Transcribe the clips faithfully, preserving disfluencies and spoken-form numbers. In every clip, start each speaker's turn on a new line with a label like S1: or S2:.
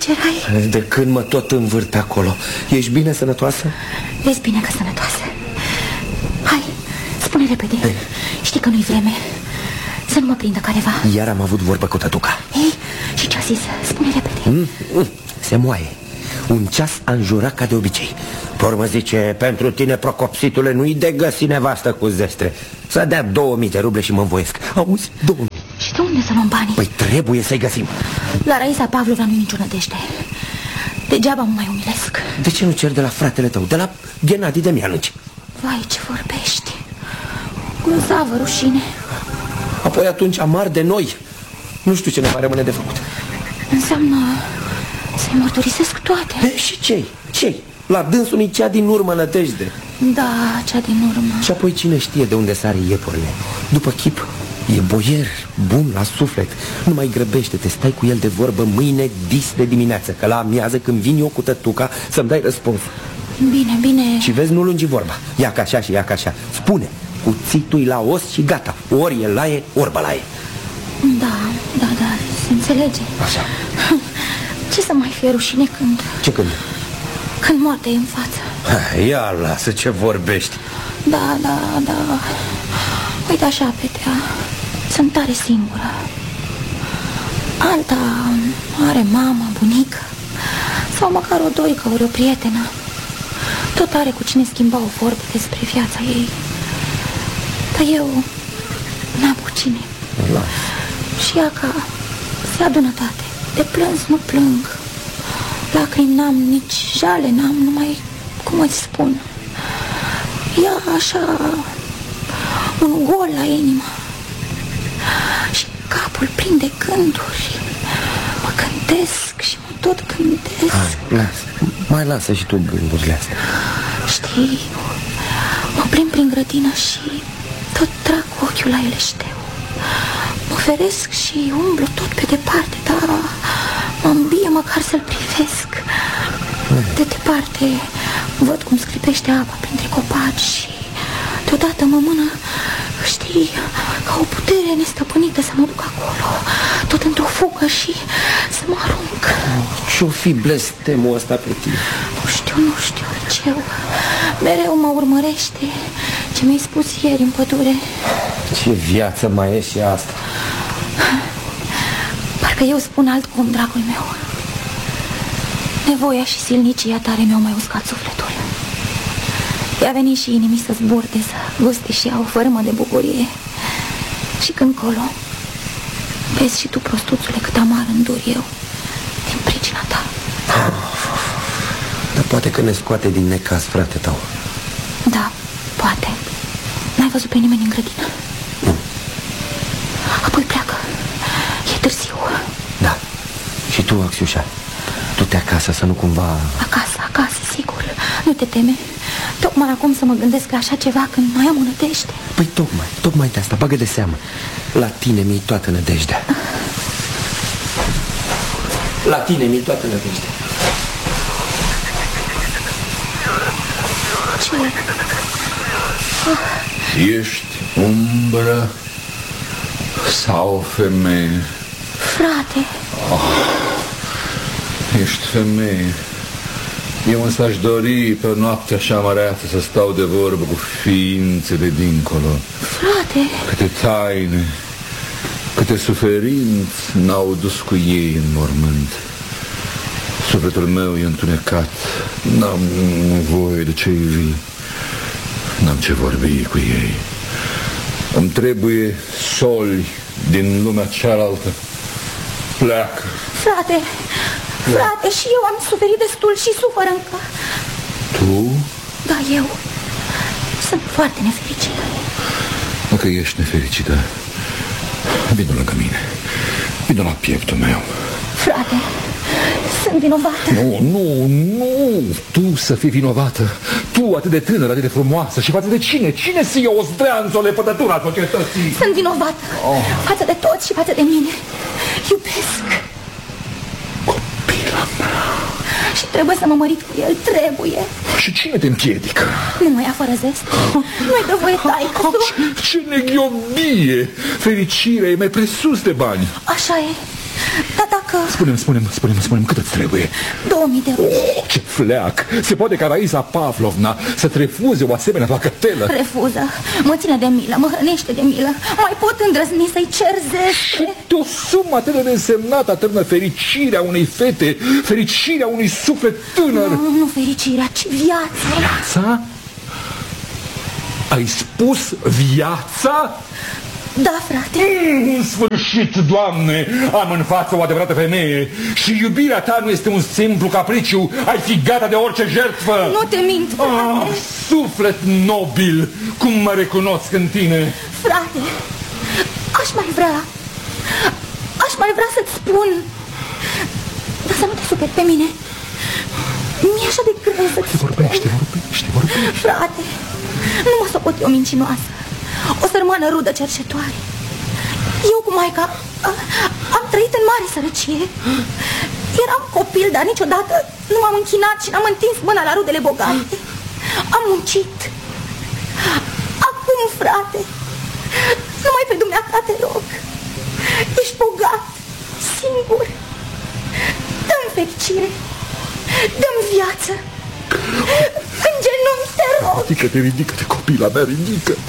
S1: zicerai?
S2: De când mă tot învârt pe acolo. Ești bine sănătoasă?
S1: Ești bine că sănătoasă. Hai, spune repede. Ei. Știi că nu-i vreme să nu mă prindă careva.
S2: Iar am avut vorbă cu tătuca.
S1: Ei, și ce-a zis? Spune repede.
S2: mm, mm, Se moaie. Un ceas a înjurat ca de obicei. Pe urmă zice, pentru tine, Procopsitule, nu-i de găsi nevastă cu zestre. Să dea două mii de ruble și mă învoiesc. Auzi, două mii.
S1: Și de unde să luăm banii?
S2: Păi trebuie să-i găsim.
S1: La Raisa Pavlovna nu-i nicio nădejde. Degeaba mă mai umilesc.
S2: De ce nu cer de la fratele tău, de la Ghenadi de Mianuci?
S1: Vai, ce vorbești. Grozavă rușine.
S2: Apoi atunci amar de noi. Nu știu ce ne mai rămâne de făcut.
S1: Înseamnă să-i mărturisesc toate.
S2: E, și ce-i? Ce-i? La dânsul e cea din urmă nădejde.
S1: Da, cea din urmă.
S2: Și apoi cine știe de unde sare iepurile. După chip, e boier, bun la suflet. Nu mai grăbește-te, stai cu el de vorbă mâine dis de dimineață, că la amiază când vin eu cu tătuca să-mi dai răspunsul.
S1: Bine, bine.
S2: Și vezi, nu lungi vorba. Ia ca așa și ia ca așa. Spune, cuțitul la os și gata. Ori e laie, ori bălaie.
S1: Da, da, da, se înțelege.
S2: Așa.
S1: Ce să mai fie rușine când...
S2: Ce când?
S1: Când moartea e în față.
S2: Ia lasă ce vorbești.
S1: Da, da, da. Uite așa, Petea, sunt tare singură. Alta are mama, bunică, sau măcar o doică, ori o prietenă. Tot are cu cine schimba o vorbă despre viața ei. Dar eu n-am cu cine.
S2: La.
S1: Și ea ca se adună toate. De plâns nu plâng. Lacrimi n-am, nici jale n-am, numai cum îți spun. Ea așa, un gol la inimă. Și capul plin de gânduri. Mă gândesc și mă tot gândesc.
S2: Hai, lasă, mai lasă și tu gândurile astea.
S1: Știi, mă plimb prin grădină și tot trag ochiul la ele șteu. Mă feresc și umblu tot pe departe, dar mă îmbie măcar să-l privesc. De departe văd cum scripește apa printre copaci și deodată mă mână, știi, ca o putere nestăpânită să mă duc acolo, tot într-o fugă și să mă arunc.
S2: Ce-o fi blestemul ăsta pe tine?
S1: Nu știu, nu știu ce. Mereu mă urmărește ce mi-ai spus ieri în pădure.
S2: Ce viață mai e și asta.
S1: Parcă eu spun altcum, dragul meu. Nevoia și silnicia tare mi-au mai uscat sufletul. I-a venit și inimii să zburde, să guste și ea o fărâmă de bucurie. Și când colo, vezi și tu, prostuțule, cât amar îndur eu din pricina ta.
S2: Dar poate că ne scoate din necaz, frate tău.
S1: Da, poate. N-ai văzut pe nimeni în grădină?
S2: Nu.
S1: Apoi pleacă. E târziu.
S2: Da. Și tu, Axiușa, du-te acasă să nu cumva...
S1: Acasă, acasă, sigur. Nu te teme. Tocmai acum să mă gândesc la așa ceva când mai am o nădejde.
S2: Păi tocmai, tocmai de asta, bagă de seamă. La tine mi-i toată nădejdea. La tine mi-i toată nădejdea.
S1: Ce?
S3: Oh. Ești umbră sau femeie?
S1: Frate.
S3: Oh. Ești femeie. Eu însă aș dori pe o noapte așa măreață să stau de vorbă cu ființele dincolo.
S1: Frate.
S3: Câte taine, câte suferinți n-au dus cu ei în mormânt. Sufletul meu e întunecat. N-am nevoie de cei vii. N-am ce vorbi cu ei. Îmi trebuie soli din lumea cealaltă. Pleacă.
S1: Frate, frate, și eu am suferit destul și sufăr încă.
S3: Tu?
S1: Da, eu sunt foarte nefericită.
S3: Dacă ești nefericită, vină lângă mine. Vină la pieptul meu.
S1: Frate, sunt vinovată.
S3: Nu, nu, nu. Tu să fii vinovată. Tu atât de tânără, atât de frumoasă. Și față de cine? Cine să o zdreanță, o lepădătură a societății?
S1: Sunt vinovată. Oh. Față de toți și față de mine. Iubesc
S3: copila mea.
S1: și trebuie să mă mărit cu el. Trebuie.
S3: Și cine te împiedică?
S1: Nu mă ia fără zest. Nu-i dă voie taică.
S3: Ce, ce neghiobie. Fericirea e mai presus de bani.
S1: Așa e. Dar dacă...
S3: Spune-mi, spune-mi, spune-mi, spune-mi, cât îți trebuie?
S1: Două mii de ruble.
S3: Oh, ce fleac! Se poate ca Raisa Pavlovna să-ți refuze o asemenea pacătelă?
S1: Refuză, mă ține de milă, mă hrănește de milă. Mai pot îndrăzni să-i cer zestre?
S3: De o sumă atât de însemnată atârnă fericirea unei fete, fericirea unui suflet tânăr.
S1: Nu, nu fericirea, ci viața.
S3: Viața? Ai spus viața?
S1: Da, frate.
S3: Mm, în sfârșit, Doamne, am în față o adevărată femeie. Și iubirea ta nu este un simplu capriciu. Ai fi gata de orice jertfă.
S1: Nu te mint, frate.
S3: Ah, suflet nobil, cum mă recunosc în tine.
S1: Frate, aș mai vrea Aș mai vrea să-ți spun, dar să nu te superi pe mine. Mi-e așa de greu să-ți spun.
S3: Vorbește, vorbește, vorbește.
S1: Frate, nu mă socot eu mincinoasă, o sărmană rudă cercetoare. Eu cu maica am trăit în mare sărăcie. Eram copil, dar niciodată nu m-am închinat și n-am întins mâna la rudele bogate. Am muncit. Acum, frate, numai pe dumneata te rog. Ești bogat, singur. Dă-mi fericire, dă-mi viață. În genunchi te rog.
S3: Ridică-te, ridică-te, copila mea, ridică-te.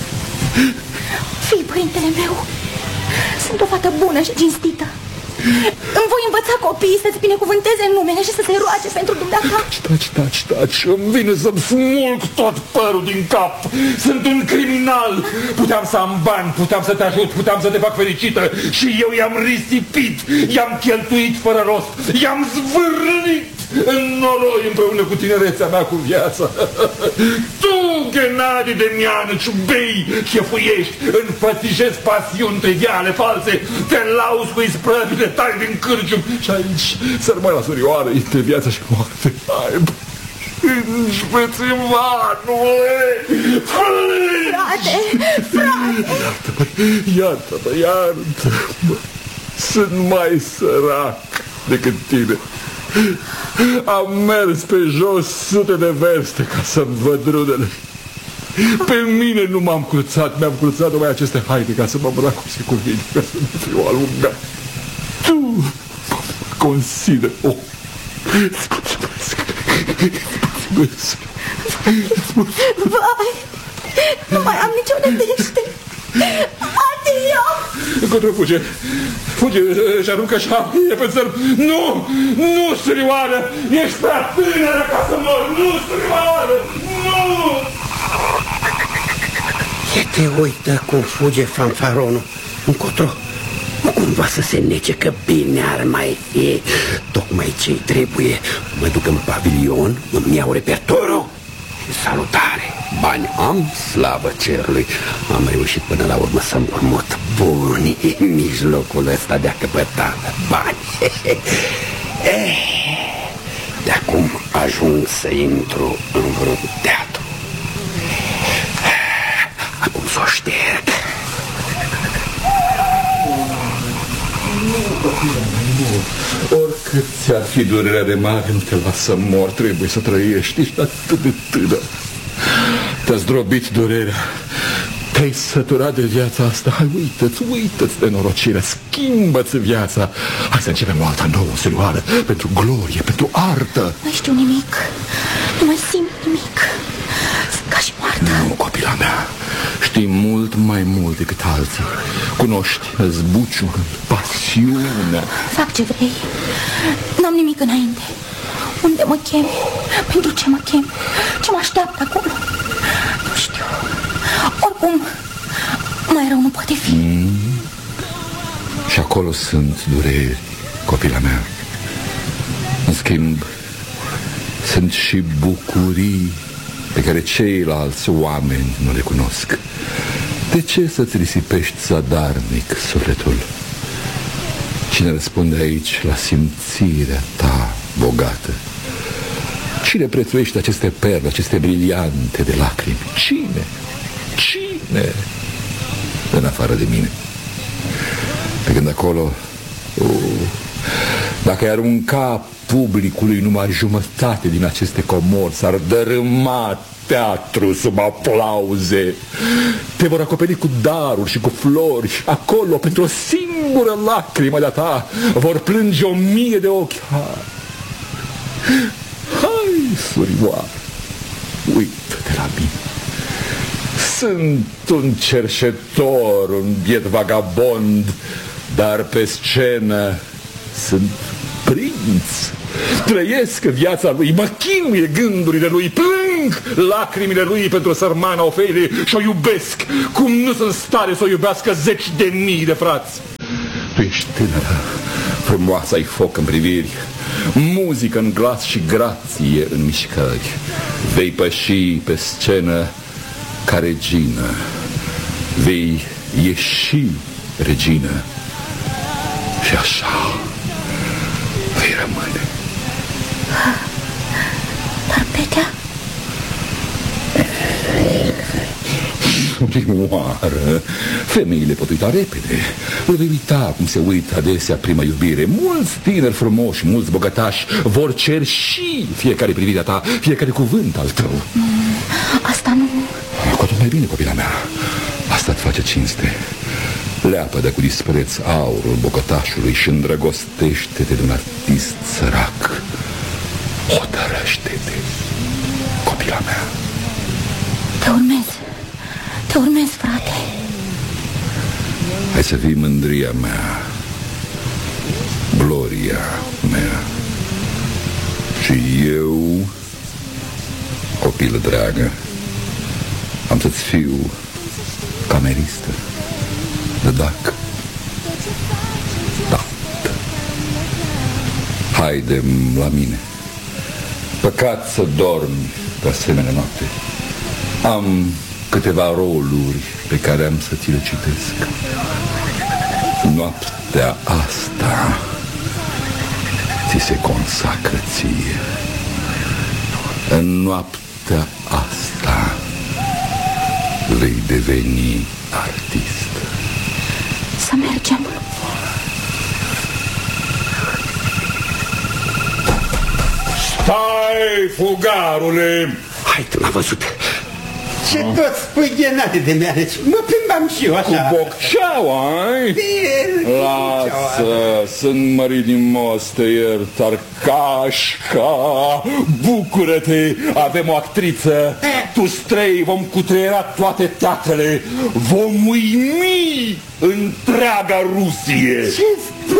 S1: Fii părintele meu. Sunt o fată bună și cinstită. Îmi voi învăța copiii să-ți binecuvânteze numele și să se roage pentru dumneata.
S3: Taci, taci, taci, îmi vine să-mi smulg tot părul din cap. Sunt un criminal. Puteam să am bani, puteam să te ajut, puteam să te fac fericită. Și eu i-am risipit, i-am cheltuit fără rost, i-am zvârnit în noroi împreună cu tinerețea mea, cu viața. Tu, Ghenadi de Miană, ciubei, chefuiești, înfățișezi pasiuni triviale, false, te lauzi cu isprăvile tale din cârcium. Și aici, sărmâna surioară, între viața și moarte. Hai, plângi, frățimanule!
S1: Frate, frate!
S3: Iartă-mă, iartă-mă, iartă-mă. Sunt mai sărac decât tine. Am mers pe jos sute de verste ca să-mi văd rudele. Pe mine nu m-am cruțat, mi-am cruțat numai aceste haine ca să mă îmbrac cum se cuvine, ca să nu fiu alungat. Tu mă consider o...
S1: Vai, nu mai am nicio nădejde. Adio!
S3: Încotro fuge, fuge și aruncă șapte pe țărm. Nu, nu, surioară, ești prea tânără ca să mor. Nu, surioară, nu!
S4: E te uită cum fuge fanfaronul. Încotro, nu cumva să se nece că bine ar mai fi. Tocmai ce-i trebuie. Mă duc în pavilion, îmi iau repertoriul și salutare. Bani am, slavă cerului. Am reușit până la urmă să împrumut buni în mijlocul ăsta de-a căpătat bani. Eh, de acum ajung să intru în vreun teatru. Acum s-o șterg.
S3: Oricât ți-ar fi durerea de mare, nu te lasă să mor, trebuie să trăiești, ești atât de tânăr. Te-a zdrobit durerea, te-ai săturat de viața asta. Hai, uită-ți, uită-ți de norocire, schimbă-ți viața. Hai să începem o altă nouă, serioară, pentru glorie, pentru artă.
S1: Nu știu nimic, nu mai simt nimic. Sunt ca și moartă.
S3: Nu, copila mea, știi mult mai mult decât alții. Cunoști zbuciul, pasiunea.
S1: Fac ce vrei, n-am nimic înainte. Unde mă chemi? Pentru ce mă chemi? Ce mă așteaptă acolo? Nu știu. Oricum, mai rău nu poate fi. mm.
S3: Și acolo sunt dureri, copila mea. În schimb, sunt și bucurii pe care ceilalți oameni nu le cunosc. De ce să-ți risipești zadarnic sufletul? Cine răspunde aici la simțirea ta bogată? Cine prețuiește aceste perle, aceste briliante de lacrimi? Cine? Cine? În afară de mine. Pe când acolo, uh, dacă ai arunca publicului numai jumătate din aceste comori, s-ar dărâma teatru sub aplauze. Te vor acoperi cu daruri și cu flori. Acolo, pentru o singură lacrimă de-a ta, vor plânge o mie de ochi. Hai, surioară, uită-te la mine. Sunt un cerșetor, un biet vagabond, dar pe scenă sunt prinț. Trăiesc viața lui, mă chinuie gândurile lui, plâng lacrimile lui pentru sărmana Ofelie și o iubesc cum nu sunt stare să o iubească zeci de mii de frați. Tu ești tânără, frumoasă, ai foc în priviri, muzică în glas și grație în mișcări. Vei păși pe scenă ca regină, vei ieși regină și așa vei rămâne.
S1: Dar Petea?
S3: Surioară, femeile pot uita repede. Îl vei uita cum se uită adesea prima iubire. Mulți tineri frumoși, mulți bogătași vor cerși fiecare privirea ta, fiecare cuvânt al tău.
S1: Mm, asta nu...
S3: Cu atât mai bine, copila mea. Asta-ți face cinste. Leapădă cu dispreț aurul bogătașului și îndrăgostește-te de un artist sărac. Hotărăște-te, copila mea.
S1: Te urmez. Te urmez, frate.
S3: Hai să fii mândria mea, gloria mea. Și eu, copilă dragă, am să-ți fiu cameristă, dădac, tată. Haide la mine. Păcat să dormi pe asemenea noapte. Am câteva roluri pe care am să ți le citesc. Noaptea asta ți se consacră ție. În noaptea asta vei deveni artist.
S1: Să mergem.
S3: Stai, fugarule!
S4: Hai, m-a văzut. Ce tot spui ghenate de mea, deci mă plimbam și eu așa.
S3: Cu bocceaua, ai? Lasă, sunt mărinimos, te iert, Arcașca. Bucură-te, avem o actriță. Tu străi vom cutreiera toate teatrele. Vom uimi întreaga Rusie.
S4: Ce